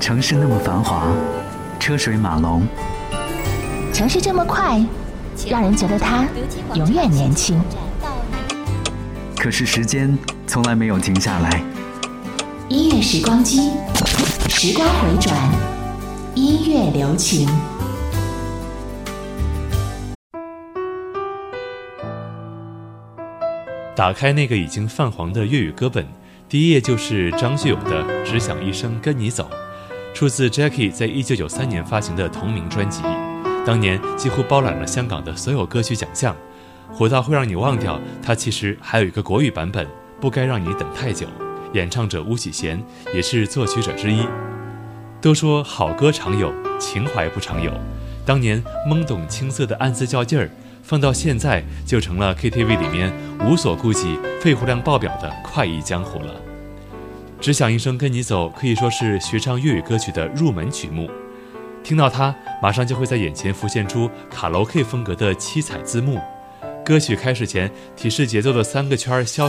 城市那么繁华，车水马龙， 城市这么快，让人觉得它永远年轻。 可是时间从来没有停下来。 音乐时光机，时光回转，音乐留情。 打开那个已经泛黄的粤语歌本，第一页就是张学友的《只想一生跟你走》，出自 Jackie 在1993年发行的同名专辑，当年几乎包揽了香港的所有歌曲奖项，火到会让你忘掉它其实还有一个国语版本，不该让你等太久，演唱者巫启贤也是作曲者之一。都说好歌常有，情怀不常有，当年懵懂青涩的暗自较劲儿，放到现在就成了 KTV 里面无所顾忌、肺活量爆表的快意江湖了。只想一生跟你走可以说是学唱粤语歌曲的入门曲目，听到它马上就会在眼前浮现出卡拉 OK 风格的七彩字幕，歌曲开始前提示节奏的3个圈消